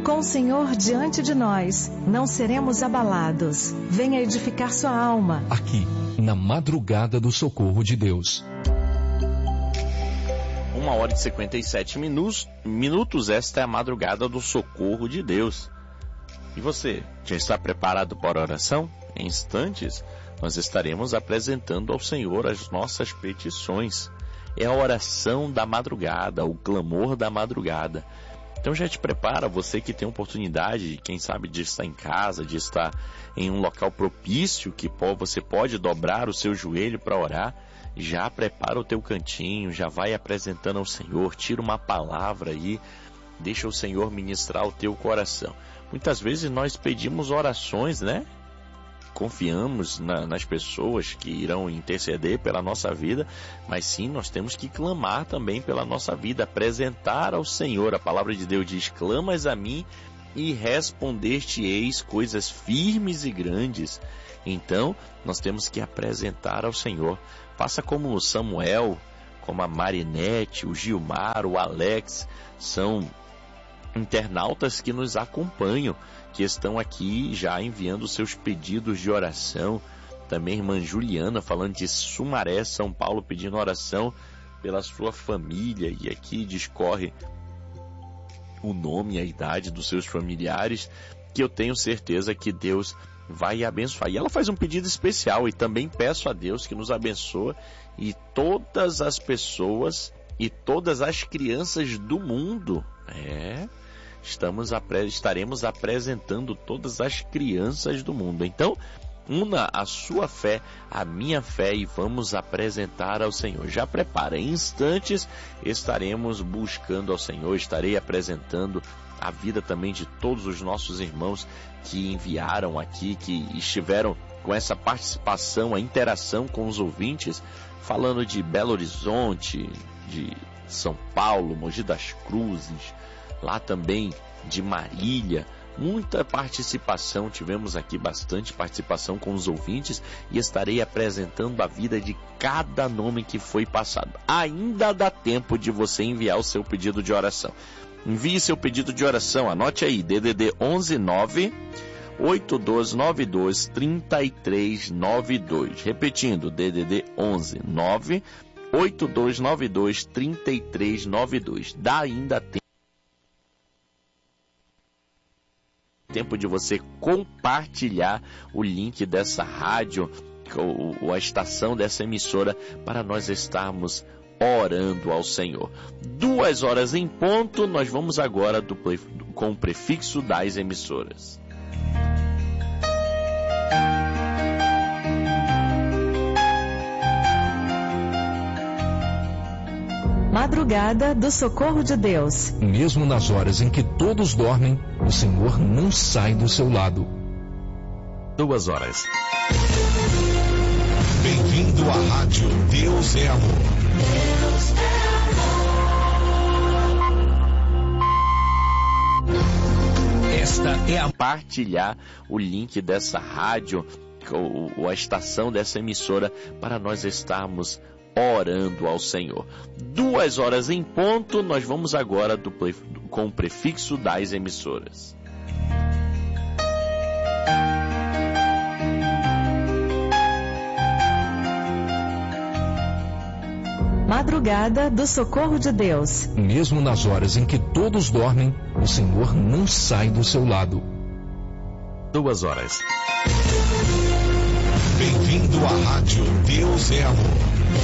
Com o Senhor diante de nós, não seremos abalados. Venha edificar sua alma. Aqui, na madrugada do socorro de Deus. 1h57, esta é a madrugada do socorro de Deus. E você, já está preparado para a oração? Em instantes, nós estaremos apresentando ao Senhor as nossas petições. É a oração da madrugada, o clamor da madrugada. Então já te prepara, você que tem oportunidade, quem sabe, de estar em casa, de estar em um local propício, que você pode dobrar o seu joelho para orar. Já prepara o teu cantinho, já vai apresentando ao Senhor, tira uma palavra aí, deixa o Senhor ministrar o teu coração. Muitas vezes nós pedimos orações, né? Confiamos nas pessoas que irão interceder pela nossa vida, mas sim, nós temos que clamar também pela nossa vida, apresentar ao Senhor. A palavra de Deus diz: clamas a mim e responder-te-eis coisas firmes e grandes. Então, nós temos que apresentar ao Senhor. Faça como o Samuel, como a Marinete, o Gilmar, o Alex, são internautas que nos acompanham, que estão aqui já enviando seus pedidos de oração. Também a irmã Juliana, falando de Sumaré, São Paulo, pedindo oração pela sua família, e aqui discorre o nome e a idade dos seus familiares, que eu tenho certeza que Deus vai abençoar. E ela faz um pedido especial, e também peço a Deus que nos abençoe, e todas as pessoas e todas as crianças do mundo. Estaremos apresentando todas as crianças do mundo. Então, una a sua fé, a minha fé, e vamos apresentar ao Senhor. Já prepara, em instantes estaremos buscando ao Senhor, estarei apresentando a vida também de todos os nossos irmãos que enviaram aqui, que estiveram com essa participação, a interação com os ouvintes, falando de Belo Horizonte, de São Paulo, Mogi das Cruzes, lá também de Marília. Muita participação, tivemos aqui bastante participação com os ouvintes, e estarei apresentando a vida de cada nome que foi passado. Ainda dá tempo de você enviar o seu pedido de oração. Envie seu pedido de oração, anote aí, DDD 119 8292 3392. Repetindo, DDD 119 8292 3392. Dá ainda tempo de você compartilhar o link dessa rádio ou a estação dessa emissora, para nós estarmos orando ao Senhor. 2h em ponto, nós vamos agora com o prefixo das emissoras. Madrugada do socorro de Deus. Mesmo nas horas em que todos dormem, o Senhor não sai do seu lado. 2h. Bem-vindo à rádio Deus é Amor. Deus é amor. Esta é a Compartilhar o link dessa rádio ou a estação dessa emissora, para nós estarmos orando ao Senhor. 2h em ponto, nós vamos agora com o prefixo das emissoras. Madrugada do socorro de Deus. Mesmo nas horas em que todos dormem, o Senhor não sai do seu lado. 2h. Bem-vindo à rádio Deus é Amor.